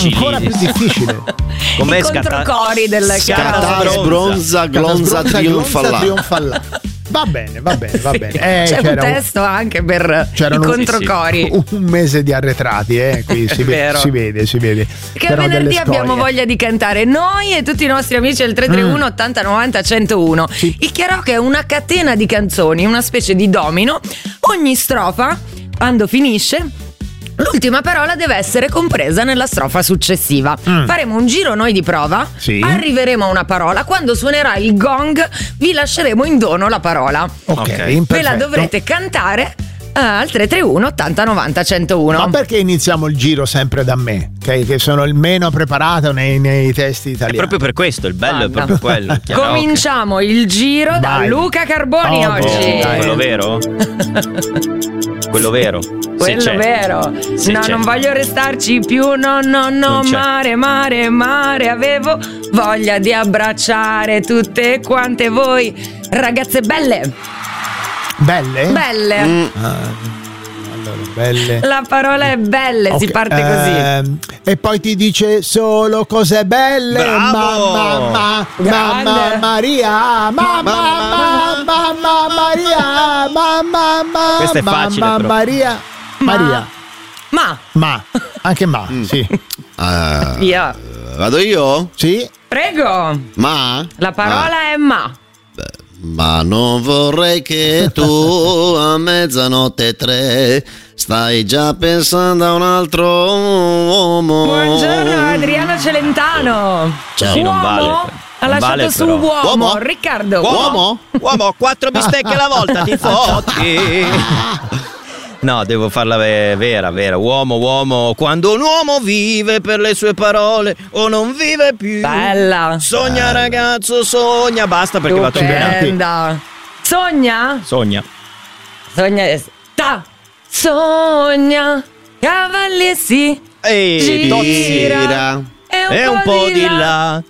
ancora più difficile. Com'è I controcori del Scatta, sbronza, glonza, trionfa là. Va bene. C'è un testo anche per i controcori. Un mese di arretrati, qui si vede. Che venerdì abbiamo voglia di cantare noi e tutti i nostri amici del 331 80 90 101. Sì. Il karaoke è una catena di canzoni, una specie di domino. Ogni strofa, quando finisce, l'ultima parola deve essere compresa nella strofa successiva. Faremo un giro noi di prova, Sì. arriveremo a una parola, quando suonerà il gong vi lasceremo in dono la parola. Ok, Ve la perfetto. dovrete cantare al 331 80 90 101. Ma perché iniziamo il giro sempre da me? Che sono il meno preparato nei testi È italiani. proprio per questo, il bello è proprio quello. Cominciamo il giro da Vai. Luca Carboni oggi. dai. Quello vero? Quello vero? Quello Se c'è. vero. Se No, c'è. non voglio restarci più. No, Non c'è. mare. Avevo voglia di abbracciare tutte quante voi, ragazze belle. Belle? Belle. Allora, belle. La parola è belle, si Ok, parte così. E poi ti dice solo cose belle. Bravo! Mamma Grande. Maria. Mamma Maria. Mamma. Questo è facile, Mamma però. Maria. Maria. Ma Anche sì. via. Vado io? Sì. Prego. Ma? La parola è ma. Ma non vorrei che tu a mezzanotte 3 stai già pensando a un altro uomo. Buongiorno Adriano Celentano. Ciao. Sì, non vale. Uomo? Ha lasciato vale, su però. uomo. Uomo? Riccardo. Uomo, 4 bistecche alla volta, ti fotti. No, devo farla vera. Uomo, quando un uomo vive per le sue parole o non vive più. Bella. Sogna ragazzo, sogna. Basta perché vado bene. Stupenda. Sogna? Sogna. Sogna. Cavalli sì. Ehi, Gira. Gira. E un po' di là.